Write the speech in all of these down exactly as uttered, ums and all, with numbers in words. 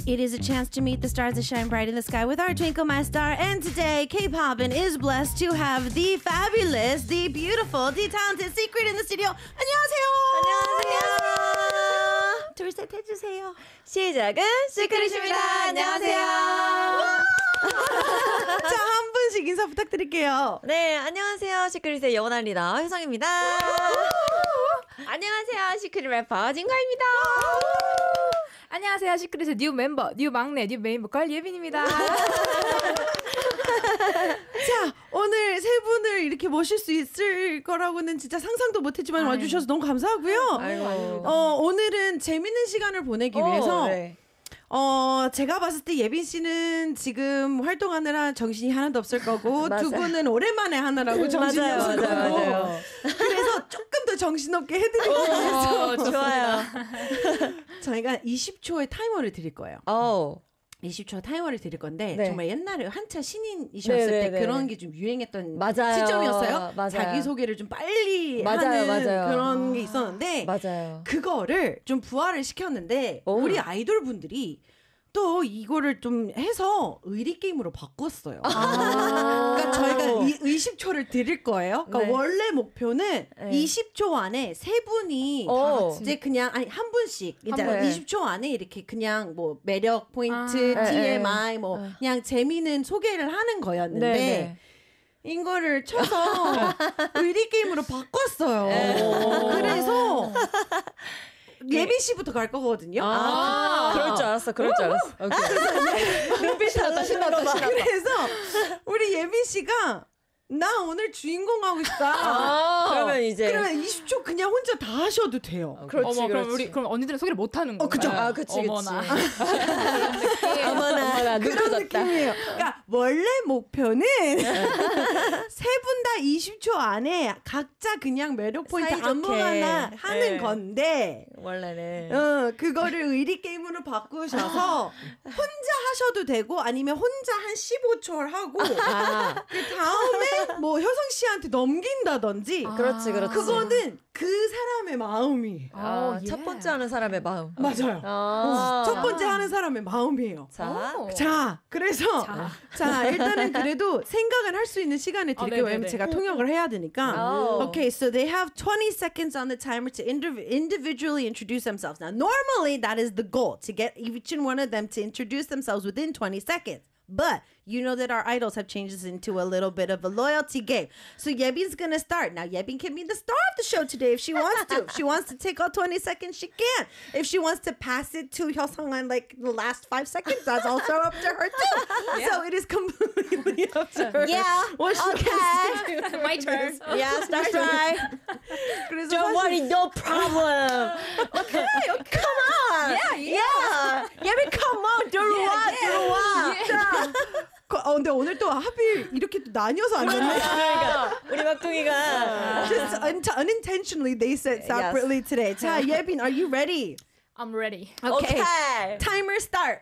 It is a chance to meet the stars that shine bright in the sky with our Twinkle My Star. And today, K-Poppin is blessed to have the fabulous, the beautiful, the talented Secret in the studio. 안녕하세요. 안녕하세요. 둘, 셋 해주세요. 시작은 시크릿입니다. 안녕하세요. 자, 한 분씩 인사 부탁드릴게요. 네, 안녕하세요. 시크릿의 영원한 리더 효성입니다. 안녕하세요. 시크릿 래퍼 진가입니다. 안녕하세요. 시크릿의 뉴 멤버, 뉴 막내, 뉴 메인 보컬 예빈입니다. 자, 오늘 세 분을 이렇게 모실 수 있을 거라고는 진짜 상상도 못했지만 아유. 와주셔서 너무 감사하고요. 아이고. 어, 오늘은 재밌는 시간을 보내기 오, 위해서 네. 어, 제가 봤을 때 예빈 씨는 지금 활동하느라 정신이 하나도 없을 거고 두 분은 오랜만에 하느라고 정신이 맞아요, 없을 맞아요, 거고 맞아요. 그래서 조금 더 정신없게 해드리기 위해서 좋아요. 저희가 이십 초의 타이머를 드릴 거예요. 오. 이십 초 타이머를 드릴 건데 네. 정말 옛날에 한참 신인이셨을 네, 네, 때 네. 그런 게 좀 유행했던 맞아요. 시점이었어요. 맞아요. 자기소개를 좀 빨리 맞아요, 하는 맞아요. 그런 게 있었는데 맞아요. 그거를 좀 부활을 시켰는데 오. 우리 아이돌 분들이 또 이거를 좀 해서 의리 게임으로 바꿨어요. 아. 그러니까 저희가 이 이십 초를 드릴 거예요. 그러니까 네. 원래 목표는 네. 이십 초 안에 세 분이 오. 이제 그냥 아니 한 분씩 이제 한 분. 이십 초 안에 이렇게 그냥 뭐 매력 포인트, 아. 티엠아이 뭐 네. 그냥 재미있는 소개를 하는 거였는데 네, 네. 이거를 쳐서 의리 게임으로 바꿨어요. 그래서 예빈 씨부터 갈 거거든요. 아, 그럴 줄 알았어. 그럴 줄 알았어. 눈빛 신났다, 신났다, 신났다. 그래서 우리 예빈 씨가 나 오늘 주인공 하고 싶다. 아, 그러면 이제 그러면 이십 초 그냥 혼자 다 하셔도 돼요. 그렇지, 어머, 그렇지. 그럼 우리 그럼 언니들은 소개를 못 하는 거예요. 어, 그죠. 아, 그치, 그치. 어머나. 어머나, 어머나, 눈 그런 커졌다. 느낌이에요. 그러니까 원래 목표는 세 분 다 이십 초 안에 각자 그냥 매력 포인트 사이좋게. 아무거나 하는 네. 건데 원래는. 어, 그거를 의리 게임으로 바꾸셔서 혼자 하셔도 되고 아니면 혼자 한 십오 초를 하고 아, 그 다음에 뭐 효성 씨한테 넘긴다든지 그렇지, 그렇지. 그거는 그 사람의 마음이 아, 오, 첫 예. 번째 하는 사람의 마음. 맞아요. 아. 첫 번째 하는 사람의 마음이에요. 자, 오. 자, 그래서 자, 자 일단은 그래도 생각을 할 수 있는 시간을 드릴게요. 아, 왜냐면 네네네. 제가 통역을 해야 되니까. 오. Okay, so they have twenty seconds on the timer to indiv- individually introduce themselves. Now, normally that is the goal, to get each and one of them to introduce themselves within twenty seconds. But you know that our idols have changed this into a little bit of a loyalty game. So Yebin's gonna start. Now Yebin can be the star of the show today if she wants to. If she wants to take all twenty seconds, she can. If she wants to pass it to Hyosung on like the last five seconds, that's also up to her too. So it is completely up to her. Yeah, What she okay. can do. My turn. yeah, start right. 그래서 Don't 사실- worry, no problem. Okay, okay. Come on. Yeah, yeah. Yeah, come on, 들어와, 들어와. 자, 거- 어, 근데 오늘 또 하필 이렇게 또 나뉘어서 안 됐네. 그러니까 우리 막둥이가 Just un- unintentionally they said separately today. 자, 예빈, are you ready? I'm ready. Okay. 오케이. Timer start.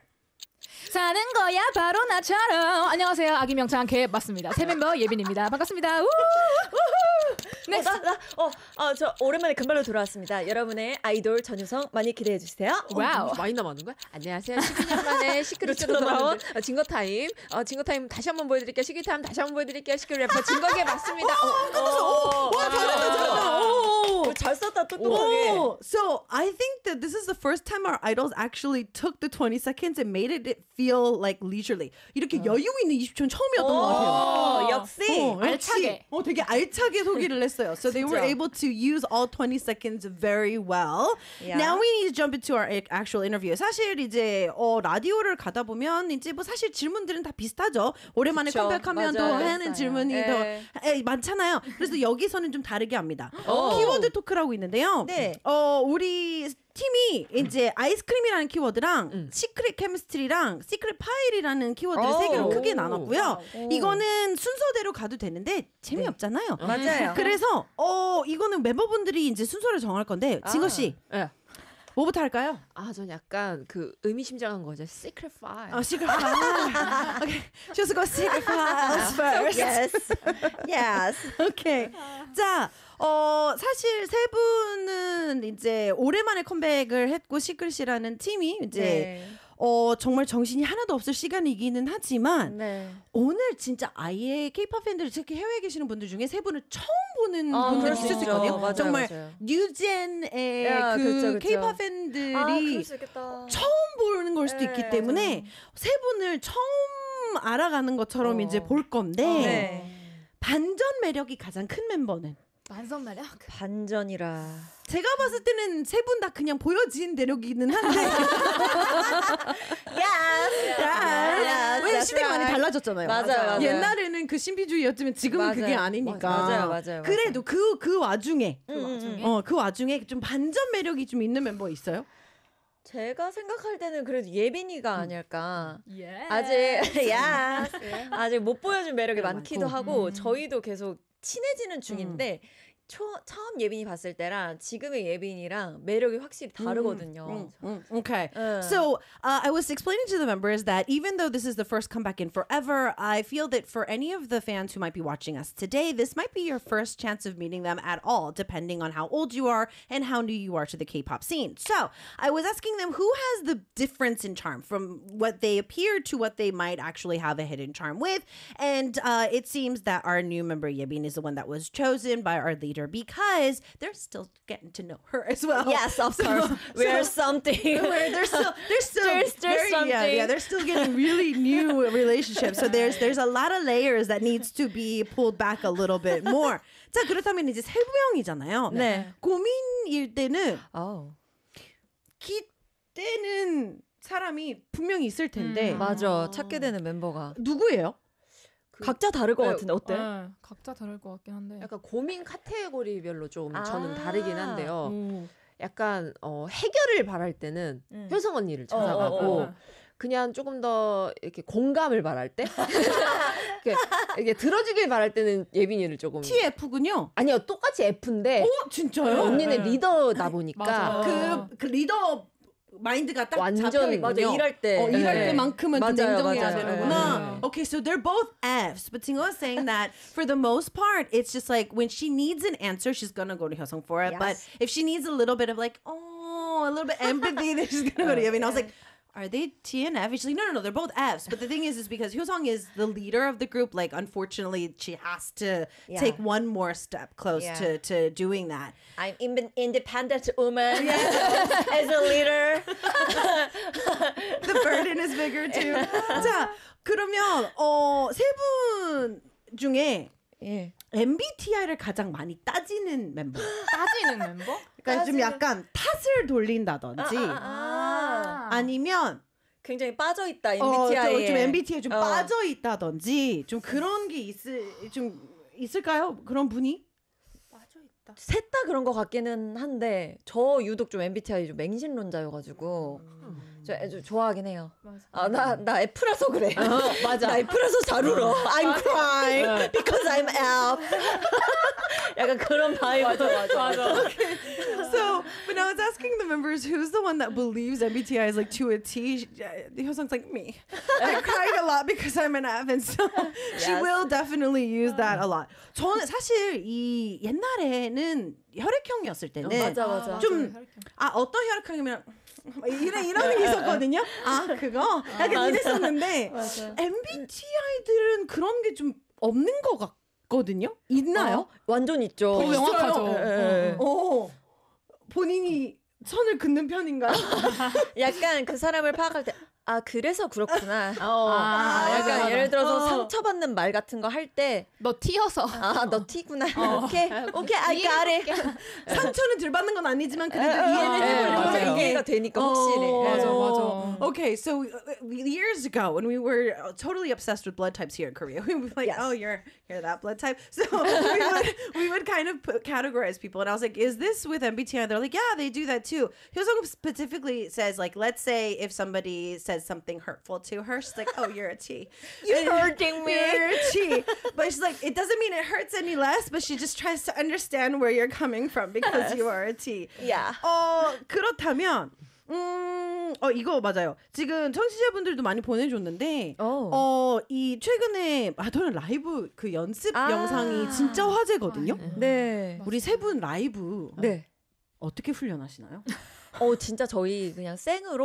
사는 거야 바로 나처럼. 안녕하세요. 아기 명창 개 맞습니다. 새 멤버 예빈입니다. 반갑습니다. 우! 네. 어, 나, 나, 어, 어, 저 오랜만에 금발로 돌아왔습니다. 여러분의 아이돌 전유성 많이 기대해 주세요. 와우. 많이 남았는 거야? 안녕하세요. 십이 년 만에 시크릿으로 돌아온 어, 징거타임. 어, 징거타임 다시 한번 보여드릴게요. 시크릿타임 다시 한번 보여드릴게요. 시크릿 래퍼 징거게 맞습니다. 어, 와, 잘한다, 잘한다. 오. 어, 잘 썼다, 똑똑하게. Oh, so I think that this is the first time our idols actually took the twenty seconds and made it feel like leisurely. 이렇게 여유 있는 이십 초는 처음이었던 것 같아요. 어, 역시. 어, 알차게. 어, 되게 알차게 소개를 했어요. So they were 진짜. able to use all twenty seconds very well. Yeah. Now we need to jump into our actual interview. 사실 이제 어, 라디오를 가다 보면 이제 뭐 사실 질문들은 다 비슷하죠. 오랜만에 그쵸. 컴백하면 또 맞아요. 하는 비슷해요. 질문이 네. 더 에, 많잖아요. 그래서 여기서는 좀 다르게 합니다. 오. 키워드 토크라고 있는데요. 네. 어, 우리 팀이 이제 아이스크림이라는 키워드랑 시크릿 케미스트리랑 시크릿 파일이라는 키워드를 오. 세 개로 크게 나눴고요. 오. 이거는 순서대로 가도 되는데 재미없잖아요. 맞아요. 그래서 어 이거는 멤버분들이 이제 순서를 정할 건데 진거 씨 예. 뭐부터 할까요? 아, 전 약간 그 의미심장한 거죠. Secret File. 어, secret file. Okay, just go secret files first. Yes. Yes. 오케이. 자, 어, 사실 세 분은 이제 오랜만에 컴백을 했고, 시크릿이라는 팀이 이제, 네. 어, 정말 정신이 하나도 없을 시간이기는 하지만 네. 오늘 진짜 아예 K-팝 팬들 특히 해외에 계시는 분들 중에 세 분을 처음 보는 아, 분들이 그럴 수 있을 수 있죠. 있거든요. 맞아요, 정말 맞아요. 뉴젠의 야, 그 그렇죠, 그렇죠. K-팝 팬들이 아, 그럴 수 있겠다. 처음 보는 걸 수도 네, 있기 때문에 맞아요. 세 분을 처음 알아가는 것처럼 어. 이제 볼 건데 네. 반전 매력이 가장 큰 멤버는 만성 매력. 반전이라. 제가 봤을 때는 세 분 다 그냥 보여진 대력이기는 한데 Yes. 야, 왜 that's 시대가 많이 right. 달라졌잖아요. 맞아요, 맞아요. 옛날에는 그 신비주의였지만 지금은 맞아요. 그게 아니니까. 맞아요, 맞아요. 그래도 그 그 와중에 그 음, 와중에. 어 그 와중에 좀 반전 매력이 좀 있는 멤버 있어요? 제가 생각할 때는 그래도 예빈이가 아닐까. 예. 아직 야 아직 못 보여준 매력이 매력 많기도 많고. 하고 음. 저희도 계속 친해지는 중인데 초, 처음 예빈이 봤을 때랑 지금의 예빈이랑 매력이 확실히 다르거든요. Mm, mm, okay. Uh. So uh, I was explaining to the members that even though this is the first comeback in forever, I feel that for any of the fans who might be watching us today, this might be your first chance of meeting them at all, depending on how old you are and how new you are to the K-pop scene. So I was asking them who has the difference in charm from what they appear to what they might actually have a hidden charm with. And uh, it seems that our new member Yebin is the one that was chosen by our leader because they're still getting to know her as well. Yes, of So- course. We're so- something. where they're still they're still There's- there's very- yeah, something. yeah, they're still getting really new relationships. So there's there's a lot of layers that needs to be pulled back a little bit more. 자, 그렇다면 이제 세부형이잖아요. 네. 고민일 때는 어, 기대는 사람이 분명히 있을 텐데 음, 맞아. 찾게 되는 멤버가 누구예요? 각자 다를 것 네, 같은데 어때? 네, 각자 다를 것 같긴 한데. 약간 고민 카테고리별로 좀 아. 저는 다르긴 한데요. 음. 약간 어, 해결을 바랄 때는 음. 효성 언니를 어, 어, 찾아가고 어. 그냥 조금 더 이렇게 공감을 바랄 때 이렇게, 이렇게 들어주길 바랄 때는 예빈이를 조금 티에프군요. 아니요 똑같이 F인데 어, 진짜요? 언니는 네. 리더다 보니까 맞아요. 그, 그 리더 마인드가 딱 완전 잡혀 맞아 있군요. 일할 때 어, 일할 네. 때만큼은 좀 맞아요, 냉정해야 맞아요. 되는구나. 네. Okay, so they're both Fs, but Tingo is saying that for the most part, it's just like when she needs an answer, she's gonna go to Hyosung for it. But Yes. if she needs a little bit of like, oh, a little bit empathy, then she's gonna go to Yevin. I was like, are they T and F? And she's like, no, no, no, they're both Fs. But the thing is, is because Hyosung is the leader of the group, like, unfortunately, she has to Yeah. take one more step close Yeah. to, to doing that. I'm in- independent woman as a leader. The burden is bigger too. 자, 그러면 어, 세 분 중에 예. 엠비티아이를 가장 많이 따지는 멤버. 따지는 멤버? 그러니까 좀 약간 탓을 돌린다든지 아, 아니면 굉장히 빠져 있다 어, 엠비티아이에. 좀, 좀 엠비티아이 좀 어. 빠져 있다든지 좀 그런 게 있을 좀 있을까요? 그런 분이? 빠져 있다. 셋 다 그런 것 같기는 한데 저 유독 좀 엠비티아이 좀 맹신론자여가지고 저, 저 좋아하긴 해요. 맞아. 아 나 나 F라서 그래. 맞아. 나 F라서 잘 울어. I'm crying because I'm F. 약간 그런 바이브. 맞아 맞아 맞아. So when I was asking the members who's the one that believes M B T I is like to a T, Hyosung's like me. I cried a lot because I'm an F, and so she Yes. will definitely use that a lot. 저는 사실 이 옛날에는 혈액형이었을 때는 맞아, 맞아. 좀 아 어떤 혈액형이면 이런 이런 게 있었거든요. 아 그거 약간 이랬었는데 엠비티아이들은 그런 게 좀 없는 것 같거든요. 있나요? 어? 완전 있죠. 더 명확하죠. 예, 예. 어 본인이 선을 긋는 편인가요? 약간 그 사람을 파악할 때. 아 그래서 그렇구나. 어. 아, 맞아, 약간 맞아. 예를 들어서 어. 상처받는 말 같은 거 할 때 너 튀어서. 아, 너 T구나. 오케이. 오케이. I got it. 상처는 들 받는 건 아니지만 그래도 어, 이해는 어, 해보려고 맞아. 하는 게 이해가 되니까 확실히. 어, 맞아, 맞아. Okay, so uh, years ago when we were totally obsessed with blood types here in Korea, we were like, Yes. "Oh, you're you're that blood type." So we would we would kind of put, categorize people, and I was like, "Is this with M B T I?" They're like, "Yeah, they do that too." Hyosung specifically says, like, let's say if somebody says something hurtful to her, she's like, "Oh, you're a T." You're hurting me. You're a T. But she's like, it doesn't mean it hurts any less, but she just tries to understand where you're coming from because you are a T. Yeah. 어, 그렇다면, 음, 어, 이거 맞아요. 지금 청취자분들도 많이 보내줬는데, 어. 어, 이 최근에 마더는 라이브 그 연습 아. 영상이 진짜 화제거든요. 네. 우리 세 분 라이브 네. 어떻게 훈련하시나요? 어 진짜 저희 그냥 생으로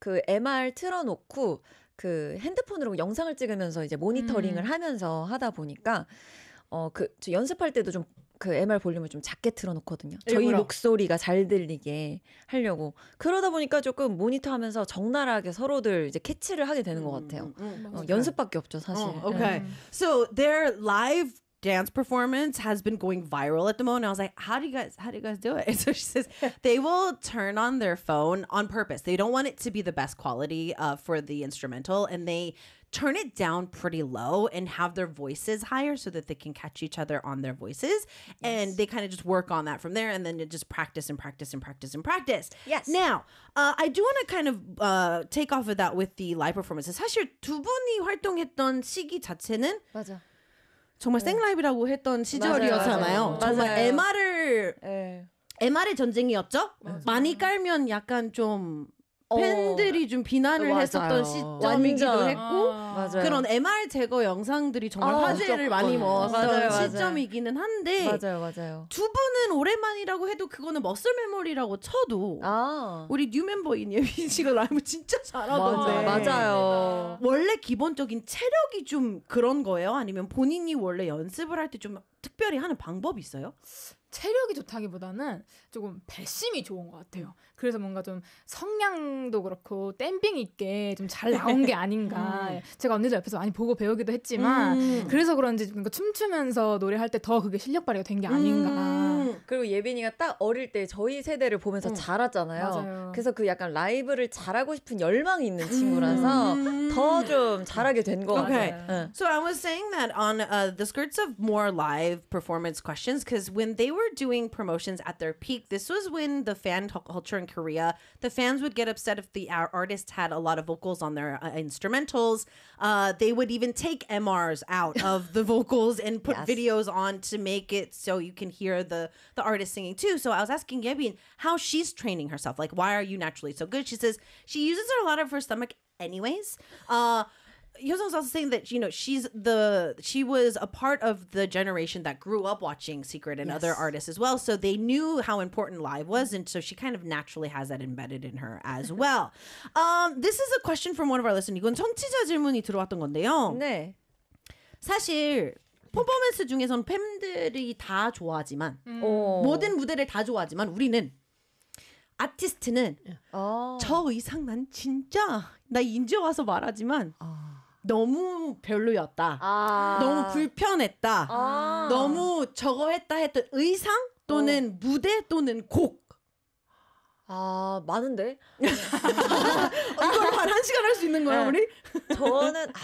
그 엠알 틀어놓고 그 핸드폰으로 영상을 찍으면서 이제 모니터링을 음. 하면서 하다 보니까 어 그 연습할 때도 좀 그 엠알 볼륨을 좀 작게 틀어놓거든요. 저희 일부러. 목소리가 잘 들리게 하려고. 그러다 보니까 조금 모니터하면서 적나라하게 서로들 이제 캐치를 하게 되는 것 같아요. 음, 어, 연습밖에 없죠, 사실. Oh, okay. 음. So their live dance performance has been going viral at the moment. I was like, how do you guys how do you guys do it? And so she says they will turn on their phone on purpose. They don't want it to be the best quality uh, for the instrumental, and they turn it down pretty low and have their voices higher so that they can catch each other on their voices. And they kind of just work on that from there, and then you just practice and practice and practice and practice. Yes. Now, uh, I do want to kind of uh, take off of that with the live performances. 사실 두 분이 활동했던 시기 자체는 맞아. 정말 생라이브라고 했던 시절이었잖아요. 맞아요. 정말 맞아요. 엠알을 네. 엠알의 전쟁이었죠. 많이 깔면 약간 좀 어. 팬들이 좀 비난을 맞아요. 했었던 시점이기도 완전. 했고 맞아요. 그런 엠알 제거 영상들이 정말 아, 화제를 많이 무조건. 먹었던 맞아요, 맞아요. 시점이기는 한데 맞아요, 맞아요. 두 분은 오랜만이라고 해도 그거는 머슬 메모리라고 쳐도 아, 우리 뉴 멤버인 예빈 씨가 라이브 진짜 잘하던데. 맞아, 맞아요. 원래 기본적인 체력이 좀 그런 거예요? 아니면 본인이 원래 연습을 할 때 좀 특별히 하는 방법이 있어요? 체력이 좋다기보다는 조금 배심이 좋은 것 같아요. 그래서 뭔가 좀 성량도 그렇고 댐빙 있게 좀 잘 나온 게 아닌가. 음. 제가 언니들 옆에서 많이 보고 배우기도 했지만 음. 그래서 그런지 뭔가 춤추면서 노래할 때 더 그게 실력 발휘가 된 게 아닌가. 음. 그리고 예빈이가 딱 어릴 때 저희 세대를 보면서 음. 자랐잖아요. 맞아요. 그래서 그 약간 라이브를 잘하고 싶은 열망이 있는 친구라서 음. 더 좀 잘하게 된 것 Okay. 같아요. 응. So I was saying that on uh, the skirts of more live performance questions, because when they were doing promotions at their peak, this was when the fan cu- culture in Korea, the fans would get upset if the ar- artist had a lot of vocals on their uh, instrumentals. Uh, they would even take M Rs out of the vocals and put Yes. videos on to make it so you can hear the the artist singing too. So I was asking Yebin how she's training herself. Like, why are you naturally so good? She says she uses a lot of her stomach anyways. Uh, Hyosung's also saying that, you know, she's the she was a part of the generation that grew up watching Secret and other artists as well, so they knew how important live was, and so she kind of naturally has that embedded in her as well. Um, this is a question from one of our listeners. 이건 청취자 질문이 들어왔던 건데요. 네. 사실 퍼포먼스 중에서는 팬들이 다 좋아하지만 어. 모든 무대를 다 좋아하지만 우리는 아티스트는 아. 저 의상 난 진짜 나 인제 와서 말하지만 너무 별로였다. 아. 너무 불편했다. 아. 너무 저거 했다 했던 의상 또는 무대 또는 곡. 아, 많은데? 이걸 한 한 시간 할 수 있는 거야, 네. 우리? 저는 아,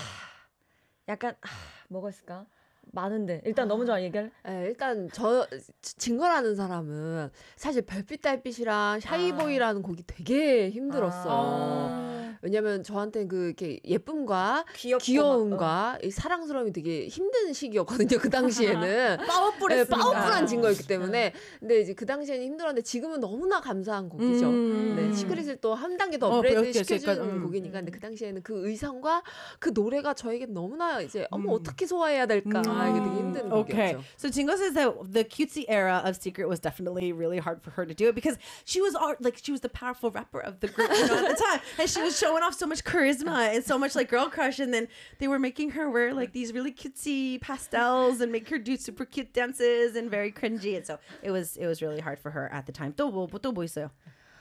약간 아, 뭐가 있을까? 많은데. 일단 너무 좋아 얘기할. 예, 일단 저 증거라는 사람은 사실 별빛 달빛이랑 샤이보이라는 곡이 되게 힘들었어요. 아. 왜냐면 저한테는 그 이렇게 예쁨과 귀엽고 귀여움과 이 사랑스러움이 되게 힘든 시기였거든요. 그 당시에는. 네, 파워풀했으니까. 파워풀한 증거였기 때문에. 근데 이제 그 당시에는 힘들었는데 지금은 너무나 감사한 곡이죠. 음. 네, 시크릿을 또 한 단계 더 어, 업그레이드 배웠겠지, 시켜주는 음. 곡이니까. 근데 그 당시에는 그 의상과 그 노래가 저에게 너무나 이제 어머 음. 어떻게 소화해야 될까 음. 이게 되게 힘든 Okay, 곡이었죠. so Jingo says that the cutesy era of Secret was definitely really hard for her to do it because she was art like she was the powerful rapper of the group, you know, at the time, and she was showing off so much charisma and so much like girl crush, and then they were making her wear like these really cutesy pastels and make her do super cute dances and very cringy, and so it was it was really hard for her at the time. 또뭐또뭐 있어요?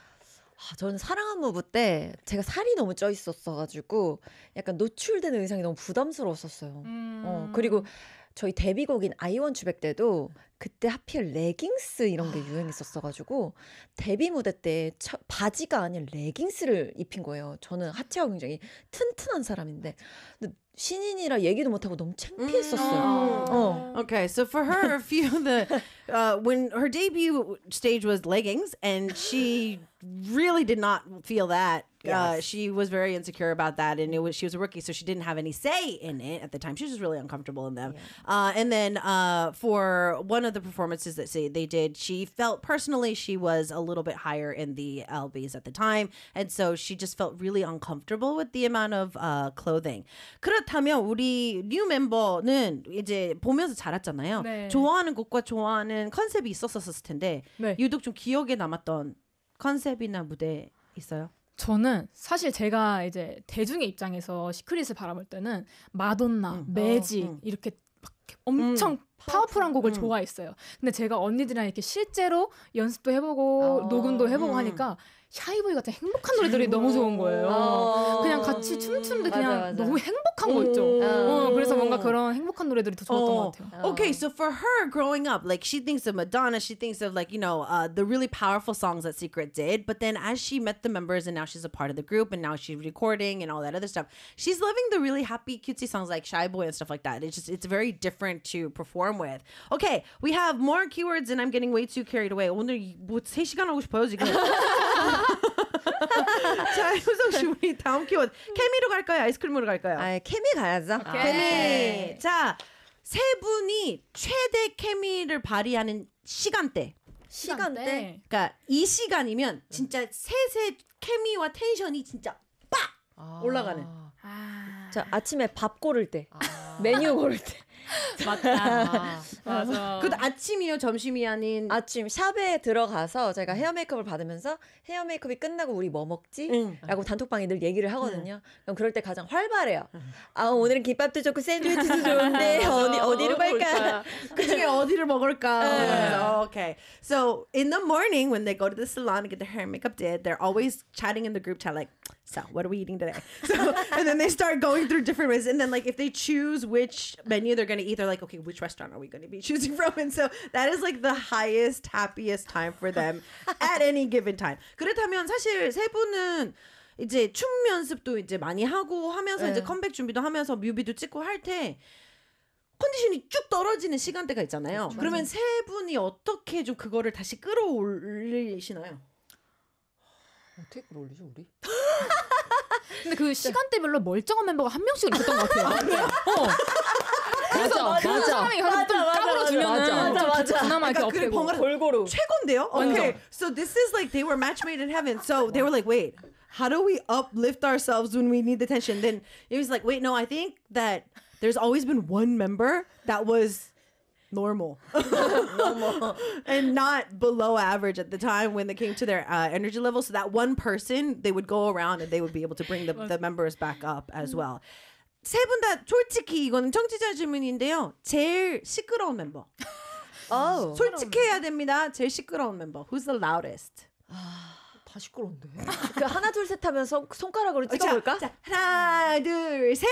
아, 저는 사랑한 무브 때 제가 살이 너무 쪄 있었어가지고 약간 노출되는 의상이 너무 부담스러웠었어요. 음. 어, 그리고 저희 데뷔곡인 I Want You Back 때도 그때 하필 레깅스 이런 게 유행했었어가지고 데뷔 무대 때 처, 바지가 아닌 레깅스를 입힌 거예요. 저는 하체가 굉장히 튼튼한 사람인데 근데 신인이라 얘기도 못하고 너무 창피했었어요. 어. Okay, so for her, a few of the uh, when her debut stage was leggings, and she really did not feel that. Uh, Yes. she was very insecure about that, and it was she was a rookie, so she didn't have any say in it at the time. She was just really uncomfortable in them. Uh, and then uh, for one of the performances that say they did, she felt personally she was a little bit higher in the L Bs at the time, and so she just felt really uncomfortable with the amount of uh, clothing. 그렇다면 우리 뉴 멤버는 이제 보면서 자랐잖아요. 네. 좋아하는 곡과 좋아하는 컨셉이 있었었을 텐데 네. 유독 좀 기억에 남았던 컨셉이나 무대 있어요? 저는 사실 제가 이제 대중의 입장에서 시크릿을 바라볼 때는 마돈나, 음. 매직 어, 음. 이렇게 막 엄청 음. 파워풀한 곡을 음. 좋아했어요. 근데 제가 언니들이랑 이렇게 실제로 연습도 해보고 어. 녹음도 해보고 음. 하니까 샤이보이 같은 행복한 노래들이 너무 좋은 거예요. 어. 그냥 같이 춤추는데 맞아, 그냥 맞아. 너무 행복한 거 있죠. 오. 어, 그래서 뭔가 그런 행복한 노래들이 더 좋았던 Oh, 것 같아요. okay. So for her growing up, like she thinks of Madonna, she thinks of like, you know, uh, the really powerful songs that Secret did. But then as she met the members and now she's a part of the group and now she's recording and all that other stuff, she's loving the really happy, cutesy songs like Shy Boy and stuff like that. It's just, it's very different to perform with. Okay, we have more keywords and I'm getting way too carried away. 오늘 이- 뭐 세 시간 하고 싶어요, 지금. 자, 효성 씨, 우리 다음 키워드. 케미로 갈까요? 아이스크림으로 갈까요? 아, 케미 가야죠. 케미. 자, 세 분이 최대 케미를 발휘하는 시간대. 시간대. 그러니까 이 시간이면 진짜 셋의 케미와 텐션이 진짜 빡 아. 올라가는. 아, 자, 아침에 밥 고를 때, 아. 메뉴 고를 때, 맞다. 아. 맞아. 그것도 아침이요, 점심이 아닌. 아침 샵에 들어가서 제가 헤어 메이크업을 받으면서 헤어 메이크업이 끝나고 우리 뭐 먹지? 응. 라고 단톡방에 늘 얘기를 하거든요. 그럼 그럴 때 가장 활발해요. 아, 오늘은 김밥도 좋고 샌드위치도 좋은데 어디 어디로 갈까? 그 중에 어디를 먹을까? 네. 그래서, okay. So in the morning when they go to the salon and get their hair and makeup did, they're always chatting in the group chat like, so what are we eating today? So and then they start going through different ways. And then like if they choose which menu they're gonna eat, they're like, okay, which restaurant are we gonna be choosing from? And so that is like the highest, happiest time for them at any given time. 그렇다면 사실 세 분은 이제 춤 연습도 이제 많이 하고 하면서 네. 이제 컴백 준비도 하면서 뮤비도 찍고 할 때 컨디션이 쭉 떨어지는 시간대가 있잖아요. 그러면 세 분이 어떻게 좀 그거를 다시 끌어올리시나요? 어떻게 끌어올리죠 우리? 근데 그 시간대별로 멀쩡한 멤버가 한 명씩 있었던 것 같아요. 어. 맞아 그래서 맞아. 사람이 가서 좀 까불어주면은 맞아, 맞아, 좀 맞아. 그나마 이렇게 그러니까 그래, 업되고. 번갈아- 골고루. 최고인데요? Okay, so this is like they were match made in heaven. So they were like, wait, how do we uplift ourselves when we need the tension? Then it was like, wait, no, I think that there's always been one member that was normal, and not below average at the time when they came to their uh, energy level. So that one person, they would go around and they would be able to bring the, the members back up as well. 세 분 다 솔직히 이거는 청취자 질문인데요. 제일 시끄러운 멤버. 어. 솔직해야 됩니다. 제일 시끄러운 멤버. Who's the loudest? 다 시끄러운데. 그 하나 둘 셋 하면서 손가락으로 찍어볼까? 자, 자, 하나, 둘, 셋.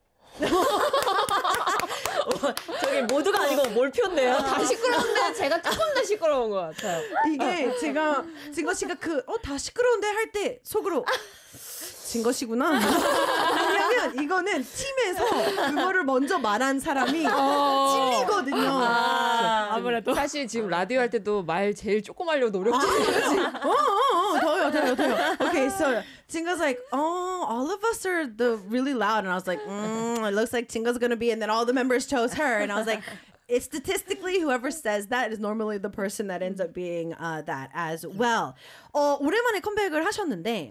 저기 모두가 아니고 몰표인데요. 다 시끄러운데 제가 조금 더 시끄러운 것 같아요. 이게 제가 진거 씨가 그 어 다 시끄러운데 할 때 속으로 진거 씨구나. 왜냐면 이거는 팀에서 그거를 먼저 말한 사람이 찔리거든요. 아, 아무래도. 사실 지금 라디오 할 때도 말 제일 조금 하려고 노력 중이에요. 어, 어, 어, 더요, 더요, 더요. Okay, so Jingo's like, oh, all of us are the really loud, and I was like, mm, it looks like Jingo's gonna be, and then all the members chose her, and I was like, it's statistically whoever says that is normally the person that ends up being uh, that as well. 어, 오랜만에 컴백을 하셨는데.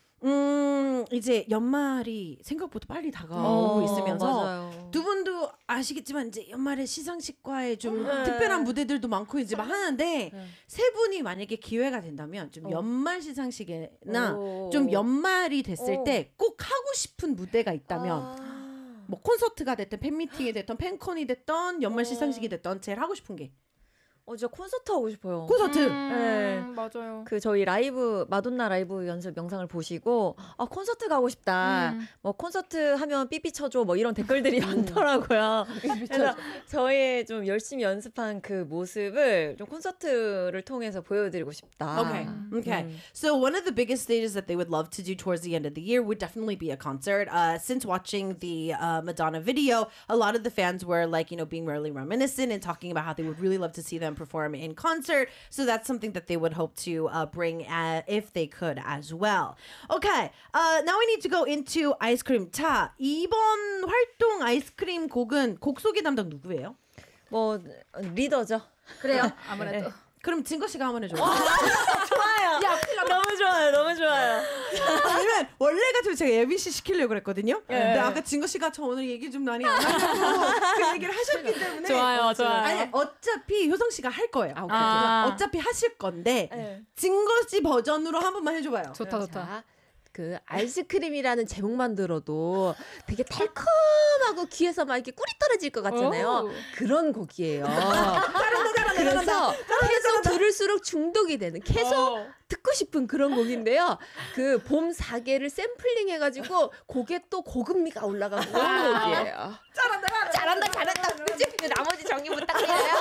음 이제 연말이 생각보다 빨리 다가오고 어, 있으면서 맞아요. 두 분도 아시겠지만 이제 연말에 시상식과의 좀 네. 특별한 무대들도 많고 이제 막 하는데 네. 세 분이 만약에 기회가 된다면 좀 어. 연말 시상식이나 오. 좀 연말이 됐을 어. 때 꼭 하고 싶은 무대가 있다면 아. 뭐 콘서트가 됐든 팬미팅이 됐든 팬콘이 됐든 연말 어. 시상식이 됐든 제일 하고 싶은 게 어, 진짜 콘서트 하고 싶어요. 콘서트. 네. 음, 맞아요. 그 저희 라이브 마돈나 라이브 연습 영상을 보시고 아 콘서트 가고 싶다. 음. 뭐 콘서트 하면 삐삐 쳐줘 뭐 이런 댓글들이 많더라고요. 그래서 저의 좀 열심히 연습한 그 모습을 좀 콘서트를 통해서 보여드리고 싶다. Okay. Okay. 음. So one of the biggest stages that they would love to do towards the end of the year would definitely be a concert. Uh, since watching the uh, Madonna video, a lot of the fans were like, you know, being really reminiscent and talking about how they would really love to see them perform in concert. So that's something that they would hope to uh, bring uh, if they could as well. Okay. Uh, now we need to go into Ice Cream. 자, 이번 활동 아이스크림 곡은 곡 소개 담당 누구예요? 뭐 리더죠. 그래요. 아무래도. 네. 그럼 진거 씨가 한번 해줘요. 좋아요. 너무 좋아요. 너무 좋아요. 아니면 원래 같으면 제가 예빈 씨 시키려고 그랬거든요. 근데 아까 진거 씨가 저 오늘 얘기 좀 많이 안 하려고 그 얘기를 하셨기 때문에 좋아요, 좋아요. 아니 어차피 효성 씨가 할 거예요. 아, 오케이. 아. 어차피 하실 건데 네. 진거 씨 버전으로 한 번만 해줘봐요. 좋다, 좋다. 자, 그 아이스크림이라는 제목만 들어도 되게 달콤하고 귀에서 막 이렇게 꿀이 떨어질 것 같잖아요. 오. 그런 곡이에요. 그래서 계속 들을수록 중독이 되는 계속 어. 듣고 싶은 그런 곡인데요. 그 봄 사계를 샘플링 해가지고 곡에 또 고급미가 올라간 그런 곡이에요. 잘한다, 잘한다, 잘한다. 그치? 나머지 정리 부탁드려요.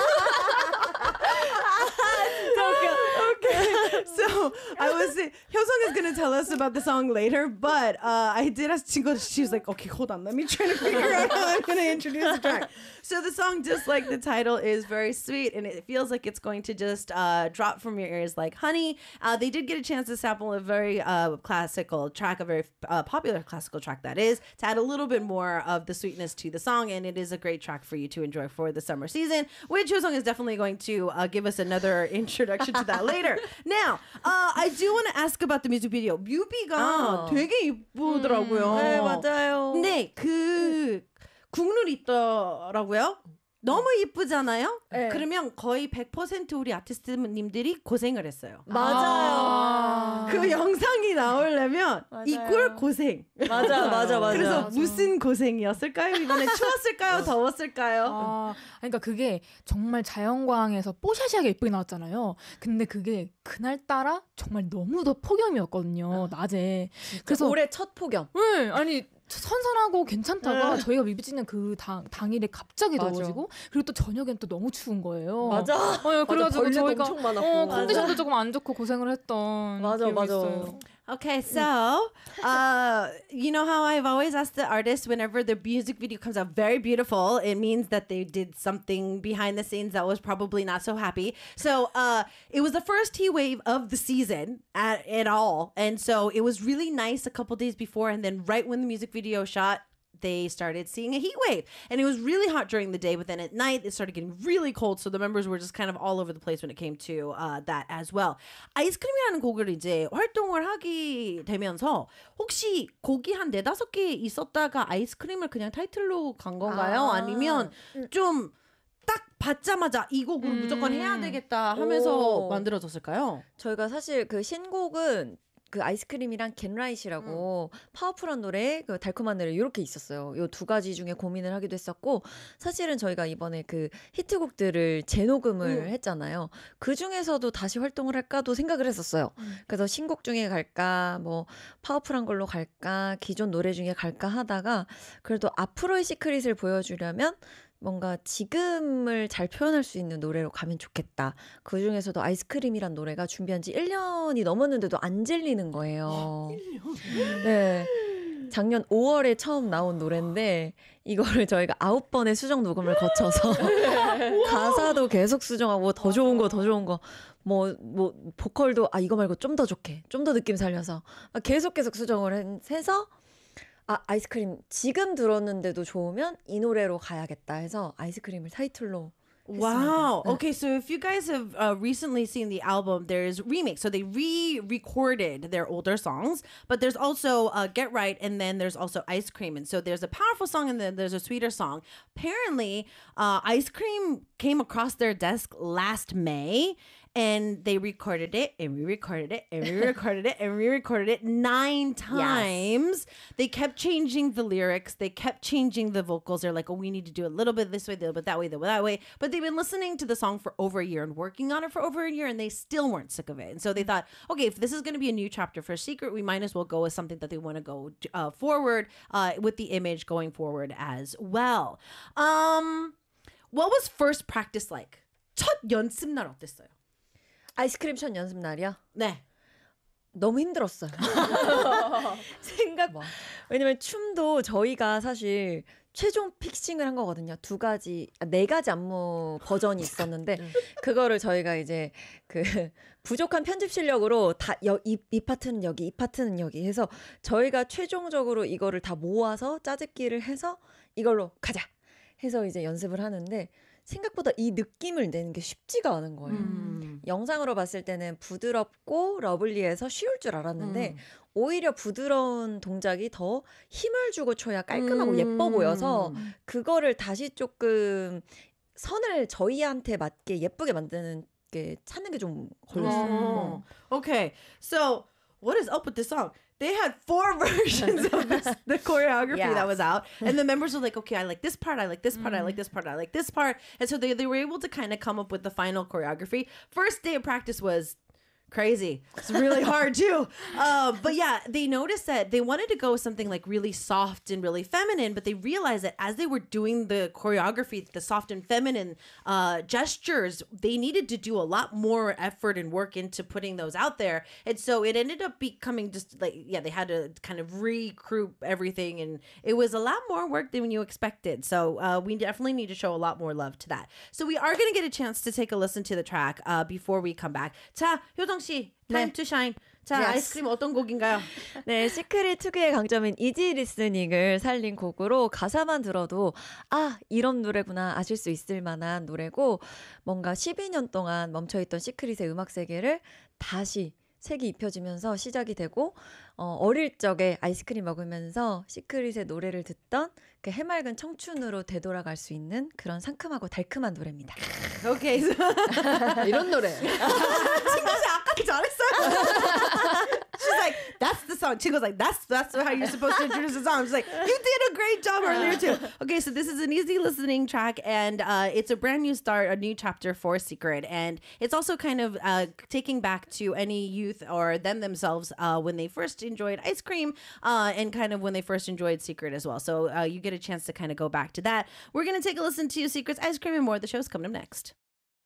Okay, so I was Hyosung is gonna tell us about the song later, but uh, I did ask Jingo. She was like, "Okay, hold on, let me try to figure out how I'm gonna introduce the track." So the song, just like the title, is very sweet, and it feels like it's going to just uh, drop from your ears like honey. Uh, they did get a chance to sample a very uh, classical track, a very uh, popular classical track that is, to add a little bit more of the sweetness to the song, and it is a great track for you to enjoy for the summer season, which Hyosung is definitely going to uh, give us another introduction to that later. Now, uh, I do want to ask about the music video. 뮤비가 어. 되게 이쁘더라고요. 네, 맞아요. 근데 그 국룰이 있더라고요. 너무 이쁘잖아요? 네. 그러면 거의 백 퍼센트 우리 아티스트님들이 고생을 했어요. 맞아요. 그 영상이 나오려면 맞아요. 이꼴 고생. 맞아, 맞아, 맞아. 그래서 맞아. 무슨 고생이었을까요? 이번에 추웠을까요? 더웠을까요? 아, 그러니까 그게 정말 자연광에서 뽀샤시하게 예쁘게 나왔잖아요. 근데 그게 그날따라 정말 너무 더 폭염이었거든요. 낮에. 그래서 올해 첫 폭염. 네, 아니 선선하고 괜찮다가 네. 저희가 뮤비 찍는 그 당, 당일에 갑자기 맞아. 더워지고 그리고 또 저녁엔 또 너무 추운 거예요. 맞아. 어, 그래가지고 벌레도 저희가 엄청 많았고. 어, 맞아. 컨디션도 조금 안 좋고 고생을 했던 맞아, 기억이 맞아. 있어요. Okay, so uh, you know how I've always asked the artists whenever their music video comes out very beautiful, it means that they did something behind the scenes that was probably not so happy. So uh, it was the first heat wave of the season at, at all, and so it was really nice a couple days before, and then right when the music video shot, they started seeing a heat wave. And it was really hot during the day, but then at night it started getting really cold. So the members were just kind of all over the place when it came to uh, that as well. 아이스크림이라는 곡을 이제 활동을 하게 되면서 혹시 곡이 한 네다섯 개 있었다가 아이스크림을 그냥 타이틀로 간 건가요? 아. 아니면 좀 딱 받자마자 이 곡을 음. 무조건 해야 되겠다 하면서 오. 만들어졌을까요? 저희가 사실 그 신곡은 그 아이스크림이랑 겟라이트라고 음. 파워풀한 노래, 그 달콤한 노래 이렇게 있었어요. 요 두 가지 중에 고민을 하기도 했었고 사실은 저희가 이번에 그 히트곡들을 재녹음을 음. 했잖아요. 그 중에서도 다시 활동을 할까도 생각을 했었어요. 음. 그래서 신곡 중에 갈까, 뭐 파워풀한 걸로 갈까, 기존 노래 중에 갈까 하다가 그래도 앞으로의 시크릿을 보여주려면 뭔가 지금을 잘 표현할 수 있는 노래로 가면 좋겠다. 그 중에서도 아이스크림이란 노래가 준비한 지 일 년이 넘었는데도 안 질리는 거예요. 네. 작년 오월에 처음 나온 노래인데 이거를 저희가 아홉 번의 수정 녹음을 거쳐서 가사도 계속 수정하고 더 좋은 거 더 좋은 거 뭐 뭐 보컬도 아 이거 말고 좀 더 좋게 좀 더 느낌 살려서 계속 계속 수정을 해서 아 아이스크림 지금 들었는데도 좋으면 이 노래로 가야겠다 해서 아이스크림을 타이틀로 Wow. Okay, so if you guys have uh, recently seen the album, there's remix. So they re-recorded their older songs, but there's also uh, Get Right, and then there's also Ice Cream. And so there's a powerful song, and then there's a sweeter song. Apparently, uh, Ice Cream came across their desk last May, and they recorded it, and re-recorded it, and re-recorded it, and re-recorded it nine times. They kept changing the lyrics. They kept changing the vocals. They're like, oh, we need to do a little bit this way, a little bit that way, a little bit that way. But they've been listening to the song for over a year and working on it for over a year, and they still weren't sick of it. And so they thought, okay, if this is going to be a new chapter for Secret, we might as well go with something that they want to go uh, forward uh, with the image going forward as well. Um, what was first practice like? 첫 연습날 어땠어요? 아이스크림 첫 연습 날이요? 네. 너무 힘들었어요. 생각 왜냐면 춤도 저희가 사실 최종 픽싱을 한 거거든요. 두 가지, 아, 네 가지 안무 버전이 있었는데 그거를 저희가 이제 그 부족한 편집 실력으로 다 이 이 파트는 여기, 이 파트는 여기 해서 저희가 최종적으로 이거를 다 모아서 짜집기를 해서 이걸로 가자 해서 이제 연습을 하는데 생각보다 이 느낌을 내는 게 쉽지가 않은 거예요. 음. 영상으로 봤을 때는 부드럽고 러블리해서 쉬울 줄 알았는데 음. 오히려 부드러운 동작이 더 힘을 주고 쳐야 깔끔하고 음. 예뻐 보여서 그거를 다시 조금 선을 저희한테 맞게 예쁘게 만드는 게 찾는 게 좀 걸렸어요. Oh. Okay, so what is up with this song? they had four versions of this, the choreography Yes. that was out. And the members were like, okay, I like this part, I like this part, I like this part, I like this part. And so they, they were able to kind of come up with the final choreography. First day of practice was crazy. It's really hard too. Uh, but yeah, they noticed that they wanted to go with something like really soft and really feminine, but they realized that as they were doing the choreography, the soft and feminine uh, gestures, they needed to do a lot more effort and work into putting those out there. And so it ended up becoming just like, yeah, they had to kind of regroup everything, and it was a lot more work than you expected. So uh, we definitely need to show a lot more love to that. So we are going to get a chance to take a listen to the track uh, before we come back. 자, 효정 씨, Time to Shine. 자, Yes. 아이스크림 어떤 곡인가요? 네, 시크릿 특유의 강점인 이지 리스닝을 살린 곡으로 가사만 들어도 아, 이런 노래구나 아실 수 있을 만한 노래고 뭔가 십이 년 동안 멈춰있던 시크릿의 음악 세계를 다시 색이 입혀지면서 시작이 되고 어, 어릴 적에 아이스크림 먹으면서 시크릿의 노래를 듣던 그 해맑은 청춘으로 되돌아갈 수 있는 그런 상큼하고 달큼한 노래입니다. Okay. So, 이런 노래. 친구씨 아까 잘했어요. She's like, that's the song. Chico's like, that's that's how you're supposed to introduce the song. She's like, you did a great job earlier too. Okay, so this is an easy listening track, and uh, it's a brand new start, a new chapter for Secret, and it's also kind of uh, taking back to any youth or them themselves uh, when they first enjoyed ice cream, uh, and kind of when they first enjoyed Secret as well. So uh, you get a chance to kind of go back to that. We're gonna take a listen to Secret's Ice Cream and more. The show's coming up next.